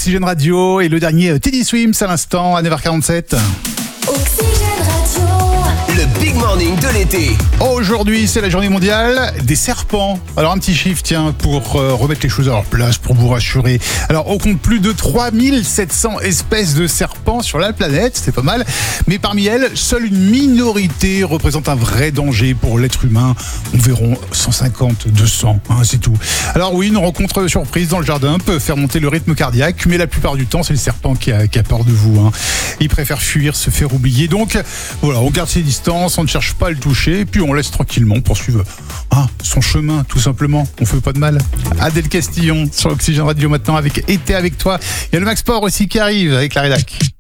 Oxygène Radio et le dernier Teddy Swims à l'instant à 9h47. Oxygène Radio. Le Big Morning de l'été. Aujourd'hui, c'est la journée mondiale des serpents. Alors un petit chiffre, tiens, pour remettre les choses à leur place, pour vous rassurer. Alors on compte plus de 3700 espèces de serpents sur la planète, c'est pas mal. Mais parmi elles, seule une minorité représente un vrai danger pour l'être humain. Environ 150, 200, c'est tout. Alors oui, une rencontre surprise dans le jardin peut faire monter le rythme cardiaque, mais la plupart du temps, c'est le serpent qui a peur de vous. Il préfère fuir, se faire oublier. Donc voilà, on garde ses distances, on ne cherche pas à le toucher, puis on laisse tranquillement poursuivre son chemin, tout simplement. On fait pas de mal. Adèle Castillon sur Oxygène Radio maintenant avec Été avec toi. Il y a le Max Sport aussi qui arrive avec la rédac.